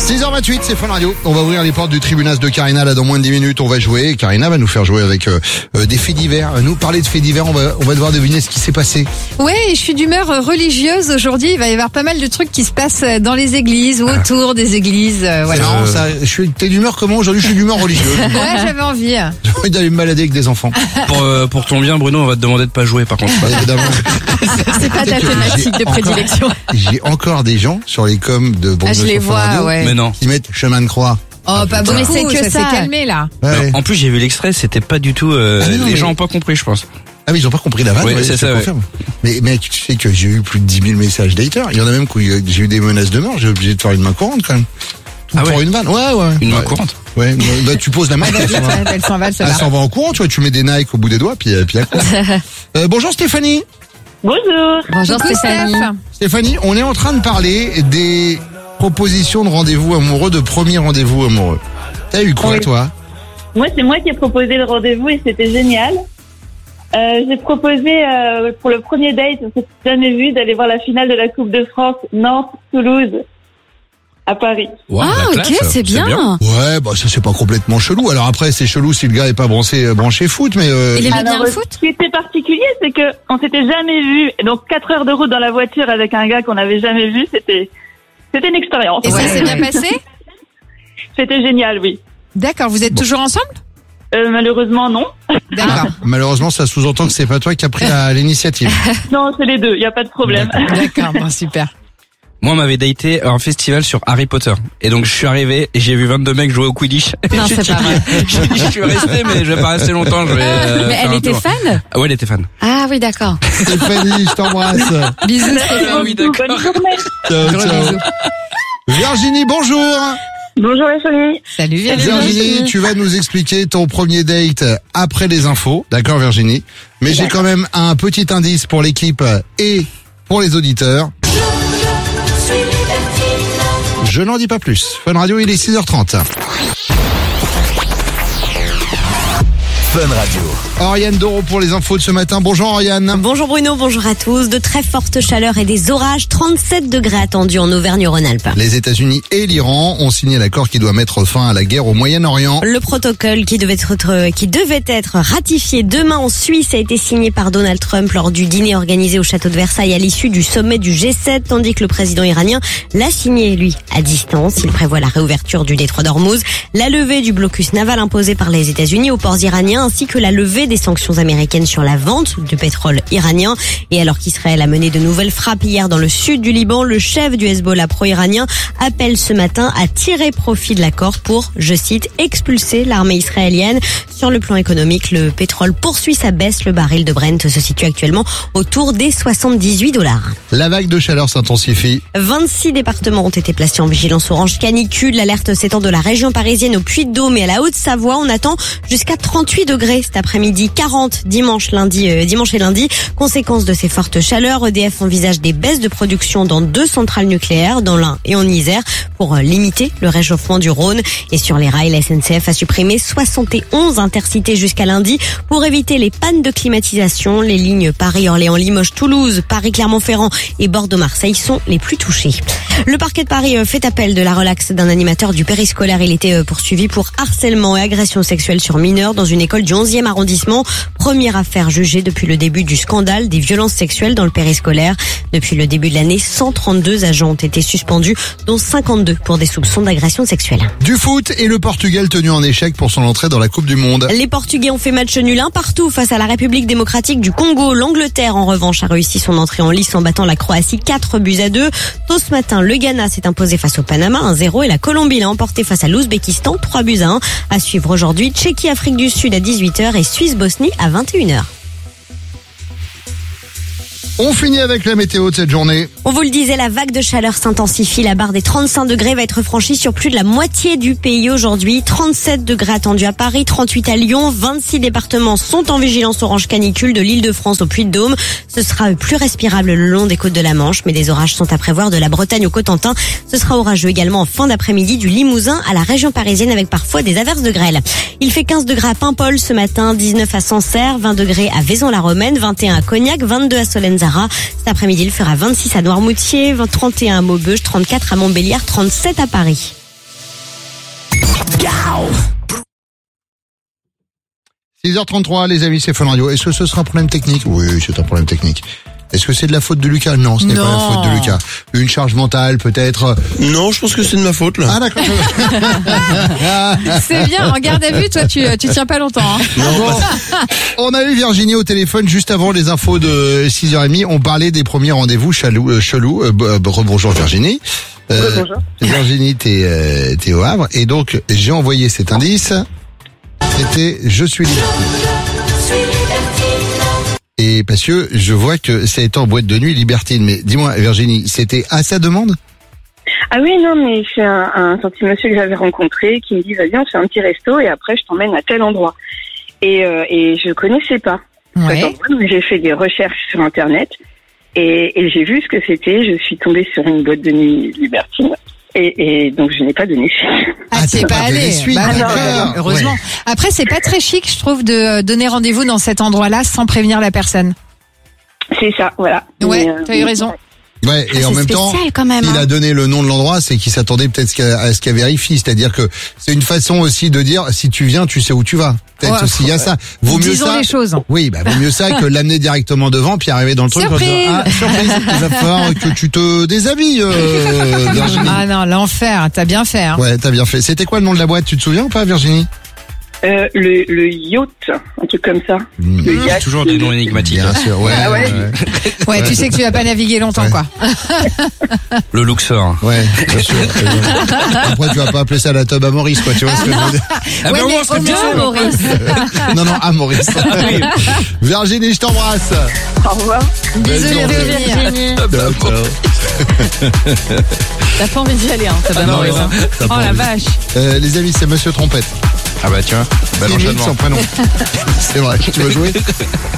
6h28, c'est Fun Radio. On va ouvrir les portes du tribunal de Karina là dans moins de 10 minutes. On va jouer. Karina va nous faire jouer avec des faits divers. Nous parler de faits divers, on va devoir deviner ce qui s'est passé. Ouais, je suis d'humeur religieuse aujourd'hui. Il va y avoir pas mal de trucs qui se passent dans les églises ou autour des églises. Voilà. Non, ça, t'es d'humeur comment aujourd'hui? Je suis d'humeur religieuse. Ouais, j'avais envie. J'ai envie d'aller me balader avec des enfants. Pour ton bien, Bruno, on va te demander de pas jouer par contre. Évidemment. C'est pas ta thématique de prédilection. J'ai encore des gens sur les coms de Bruno. Je les vois, ouais. Mais non. Qui mettent chemin de croix. Oh, pas beaucoup, Mais c'est que ça s'est calmé là. Ouais. En plus, j'ai vu l'extrait, c'était pas du tout. Les gens ont pas compris, je pense. Ah oui, ils ont pas compris la vanne. Oui, ouais, c'est je ça, confirme. Mais mec, tu sais que j'ai eu plus de 10 000 messages d'haters. Il y en a même où j'ai eu des menaces de mort. J'ai obligé de faire une main courante quand même. Tout pour une vanne. Ouais. Une main courante. Ouais. Bah, tu poses la main. Elle s'en va, Elle s'en va en courant. Tu mets des Nike au bout des doigts, puis à quoi. Bonjour Stéphanie. Bonjour. Bonjour Stéphanie. Stéphanie, on est en train de parler des propositions de rendez-vous amoureux, de premier rendez-vous amoureux. T'as eu quoi, toi? Moi, c'est moi qui ai proposé le rendez-vous et c'était génial. J'ai proposé pour le premier date, on s'est jamais vu, d'aller voir la finale de la Coupe de France Nantes-Toulouse à Paris. Wow, Ah, la ok, classe, c'est bien. Ouais, bah ça c'est pas complètement chelou. Alors après, c'est chelou si le gars est pas branché foot, mais Il aimait bien Alors, le foot? ce qui était particulier, c'est que on s'était jamais vu. Donc 4 heures de route dans la voiture avec un gars qu'on n'avait jamais vu, c'était une expérience. Et ça s'est bien passé? C'était génial, oui. D'accord, vous êtes toujours ensemble? Malheureusement, non. D'accord. malheureusement, ça sous-entend que c'est pas toi qui as pris l'initiative. Non, c'est les deux, il y a pas de problème. D'accord, bon, super. Moi, on m'avait daté à un festival sur Harry Potter. Et donc, je suis arrivé et j'ai vu 22 mecs jouer au Quidditch. Non, c'est pas vrai. Je suis resté, mais je vais pas rester longtemps. Mais elle était fan? Ah ouais, elle était fan. Ah oui, d'accord. Stéphanie, je t'embrasse. Bisous Merci Stéphanie. oui, beaucoup, d'accord. bonne journée. Ciao, Gros ciao. bisous. Virginie, bonjour. Bonjour les familles. Salut Virginie, tu vas nous expliquer ton premier date après les infos. D'accord, Virginie? Mais j'ai quand même un petit indice pour l'équipe et pour les auditeurs. Je n'en dis pas plus. Fun Radio, il est 6h30. Fun Radio. Oriane Doro pour les infos de ce matin. Bonjour Oriane. Bonjour Bruno, bonjour à tous. De très fortes chaleurs et des orages, 37 degrés attendus en Auvergne-Rhône-Alpes. Les États-Unis et l'Iran ont signé l'accord qui doit mettre fin à la guerre au Moyen-Orient. Le protocole qui devait être ratifié demain en Suisse a été signé par Donald Trump lors du dîner organisé au château de Versailles à l'issue du sommet du G7, tandis que le président iranien l'a signé, lui, à distance. Il prévoit la réouverture du détroit d'Ormuz, la levée du blocus naval imposé par les États-Unis aux ports iraniens, ainsi que la levée des sanctions américaines sur la vente de pétrole iranien. Et alors qu'Israël a mené de nouvelles frappes hier dans le sud du Liban, le chef du Hezbollah pro-iranien appelle ce matin à tirer profit de l'accord pour, je cite, expulser l'armée israélienne. Sur le plan économique, le pétrole poursuit sa baisse. Le baril de Brent se situe actuellement autour des $78. La vague de chaleur s'intensifie. 26 départements ont été placés en vigilance orange canicule. L'alerte s'étend de la région parisienne au Puy-de-Dôme et à la Haute-Savoie. On attend jusqu'à 38 degrés cet après-midi, 40 dimanche et lundi. Conséquence de ces fortes chaleurs, EDF envisage des baisses de production dans 2 centrales nucléaires, dans l'Ain et en Isère, pour limiter le réchauffement du Rhône. Et sur les rails, la SNCF a supprimé 71 intercités jusqu'à lundi pour éviter les pannes de climatisation. Les lignes Paris-Orléans-Limoges-Toulouse, Paris-Clermont-Ferrand et Bordeaux-Marseille sont les plus touchées. Le parquet de Paris fait appel de la relaxe d'un animateur du périscolaire. Il était poursuivi pour harcèlement et agression sexuelle sur mineurs dans une école du 11e arrondissement. Première affaire jugée depuis le début du scandale des violences sexuelles dans le périscolaire. Depuis le début de l'année, 132 agents ont été suspendus, dont 52 pour des soupçons d'agression sexuelle. Du foot et le Portugal tenu en échec pour son entrée dans la Coupe du Monde. Les Portugais ont fait match nul 1-1 face à la République démocratique du Congo. L'Angleterre, en revanche, a réussi son entrée en lice en battant la Croatie 4-2. Tôt ce matin, le Ghana s'est imposé face au Panama 1-0 et la Colombie l'a emporté face à l'Ouzbékistan 3-1. À suivre aujourd'hui, Tchéquie-Afrique du Sud à 18h et Suisse-Bosnie à 21h. On finit avec la météo de cette journée. On vous le disait, la vague de chaleur s'intensifie. La barre des 35 degrés va être franchie sur plus de la moitié du pays aujourd'hui. 37 degrés attendus à Paris, 38 à Lyon. 26 départements sont en vigilance orange canicule de l'Île-de-France au Puy-de-Dôme. Ce sera plus respirable le long des côtes de la Manche, mais des orages sont à prévoir de la Bretagne au Cotentin. Ce sera orageux également en fin d'après-midi du Limousin à la région parisienne avec parfois des averses de grêle. Il fait 15 degrés à Paimpol ce matin, 19 à Sancerre, 20 degrés à Vaison-la-Romaine, 21 à Cognac, 22 à Solenzara. Cet après-midi, il fera 26 à Noirmoutier, 31 à Maubeuge, 34 à Montbéliard, 37 à Paris. 6h33, les amis, c'est Fun Radio. Est-ce que ce sera un problème technique? Oui, c'est un problème technique. Est-ce que c'est de la faute de Lucas? Non, ce n'est pas la faute de Lucas. Une charge mentale, peut-être. Non, je pense que c'est de ma faute, là. Ah, d'accord. C'est bien, en garde à vue, toi, tu tiens pas longtemps. Hein. Bon, on a eu Virginie au téléphone juste avant les infos de 6h30. On parlait des premiers rendez-vous chelous. Rebonjour Virginie. Bonjour. Virginie, t'es au Havre. Et donc, j'ai envoyé cet indice. C'était « Je suis libre ». Et parce que je vois que ça est en boîte de nuit libertine. Mais dis-moi, Virginie, c'était à sa demande? Ah oui, non, mais c'est un gentil monsieur que j'avais rencontré qui me dit, vas-y, on fait un petit resto et après, je t'emmène à tel endroit. Et je connaissais pas cet endroit, donc j'ai fait des recherches sur Internet et j'ai vu ce que c'était. Je suis tombée sur une boîte de nuit libertine. Et donc je n'ai pas donné suite. Ah, t'es pas allé. Heureusement. Ouais. Après, c'est pas très chic, je trouve, de donner rendez-vous dans cet endroit-là sans prévenir la personne. C'est ça, voilà. Ouais, t'as eu raison. Ouais, et en même temps, quand même, il a donné le nom de l'endroit, c'est qu'il s'attendait peut-être à ce qu'elle vérifie. C'est-à-dire que c'est une façon aussi de dire, si tu viens, tu sais où tu vas. Peut-être aussi, il y a ça. Vaut mieux Disons ça. les choses. Oui, vaut mieux ça que l'amener directement devant, puis arriver dans le truc. Surprise! Surprise! Il va falloir que tu te déshabilles, Virginie. Ah non, l'enfer, t'as bien fait. Hein. Ouais, t'as bien fait. C'était quoi le nom de la boîte? Tu te souviens ou pas, Virginie? Le yacht, un truc comme ça. Le yacht, Toujours des noms énigmatiques. Bien sûr, ouais. Ah ouais. Ouais, tu sais que tu vas pas naviguer longtemps, Ouais. quoi. Le Luxor. Ouais, bien sûr. Après, tu vas pas appeler ça la tub à Maurice, quoi, tu vois ce que je veux dire? Ah, Ouais, mais au mais moins, c'est au bien moins, fait. Maurice. Non, à Maurice. Virginie, je t'embrasse. Au revoir. Bisous, Belle Virginie. Ciao, ciao. T'as pas envie d'y aller, hein. T'as pas Non, envie, non. hein. T'as Oh pas la envie. vache. Les amis, c'est Monsieur Trompette. Ah bah tiens, bel Imite enchaînement. son prénom. C'est vrai, tu veux jouer?